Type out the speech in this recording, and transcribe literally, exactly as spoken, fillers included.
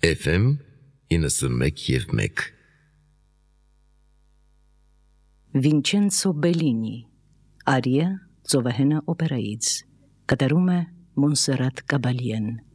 Էֆ էմ իննսունմեկ և մեկ Վինչենցո Բելինի Արիա ծովահենը օպերայից կատարում է Մոնսերատ Կաբալիեն